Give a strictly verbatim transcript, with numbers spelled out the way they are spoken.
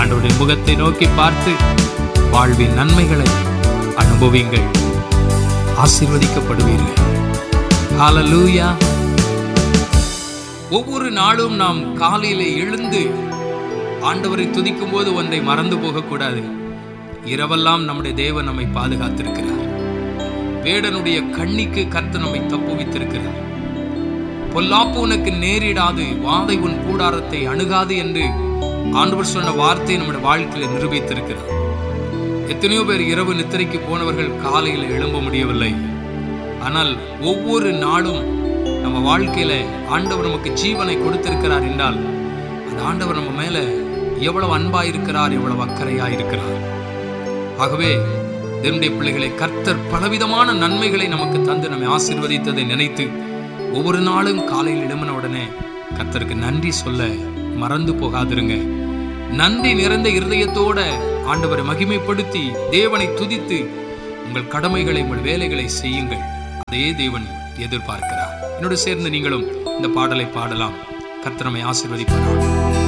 ஆண்டவருடைய முகத்தை நோக்கி பார்த்து வாழ்வின் நன்மைகளை அனுபவிங்கள், ஆசீர்வதிக்கப்படுவீர்கள். ஹல்லேலூயா. ஒவ்வொரு நாளும் நாம் காலையிலே எழுந்து ஆண்டவரை துதிக்கும் போது ஒன்றை மறந்து போகக்கூடாது. இரவெல்லாம் நம்முடைய தேவன் நம்மை பாதுகாத்திருக்கிறார். வேடனுடைய கண்ணிக்கு கர்த்தர் நம்மை தப்புவித்திருக்கிறார். பொல்லாப்பு உனக்கு நேரிடாது, வாதை உன் கூடாரத்தை அணுகாது என்று ஆண்டவர் சொன்ன வார்த்தையை நம்முடைய வாழ்க்கையில நிரூபித்திருக்கிறார். எத்தனையோ பேர் இரவு நித்திரைக்கு போனவர்கள் காலையில் எழும்ப முடியவில்லை. ஆனால் ஒவ்வொரு நாளும் நம்ம வாழ்க்கையில ஆண்டவர் நமக்கு ஜீவனை கொடுத்திருக்கிறார் என்றால் அந்த ஆண்டவர் நம்ம மேல எவ்வளவு அன்பா இருக்கிறார், எவ்வளவு அக்கறையா இருக்கிறார். ஆகவே தேவனுடைய பிள்ளைகளை, கர்த்தர் பலவிதமான நன்மைகளை நமக்கு தந்து நம்மை ஆசீர்வதித்ததை நினைத்து ஒவ்வொரு நாளும் காலையில் எழும்பின உடனே கர்த்தருக்கு நன்றி சொல்ல மறந்து போகாதிருங்க. நன்றி நிறைந்த இருதயத்தோட ஆண்டவரை மகிமைப்படுத்தி தேவனை துதித்து உங்கள் கடமைகளை, உங்கள் வேலைகளை செய்யுங்கள். அதே தேவன் எதிர்பார்க்கிறார். என்னோடு சேர்ந்து நீங்களும் இந்த பாடலை பாடலாம். கர்த்தர் நம்மை ஆசீர்வதிப்பார்.